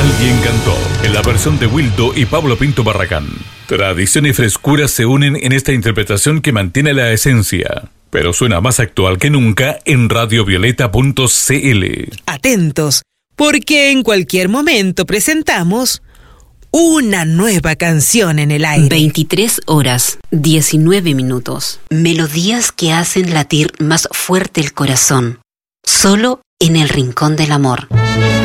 Alguien cantó, en la versión de Wildo y Pablo Pinto Barragán. Tradición y frescura se unen en esta interpretación que mantiene la esencia, pero suena más actual que nunca en radiovioleta.cl. Atentos, porque en cualquier momento presentamos una nueva canción en el aire. 23 horas, 19 minutos. Melodías que hacen latir más fuerte el corazón. Solo en el rincón del amor.